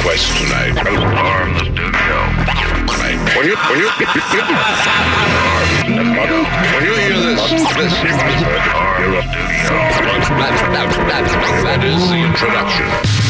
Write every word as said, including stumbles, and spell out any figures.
request tonight. Storm the studio. Right. When you when you when you hear this, this you must hear the studio. That, that, that, that is the introduction.